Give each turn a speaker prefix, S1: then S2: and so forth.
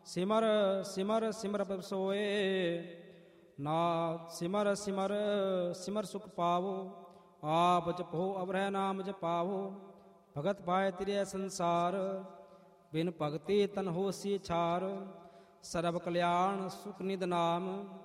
S1: ਸਿਮਰ ਸਿਮਰ ਸਿਮਰ ਪ੍ਰਭ ਸੋਏ। ਨਾਥ ਸਿਮਰ ਸਿਮਰ ਸਿਮਰ ਸੁਖ ਪਾਵੋ। ਆਪ ਜਪੋ ਅਵਰਹਿ ਨਾਮ ਜਪਾਵੋ। ਭਗਤ ਪਾਏ ਤਿਰਿਆ ਸੰਸਾਰ। ਬਿਨ ਭਗਤੀ ਤਨ ਹੋਸੀ ਛਾਰ। ਸਰਬ ਕਲਿਆਣ ਸੁਖ ਨਿਧ ਨਾਮ।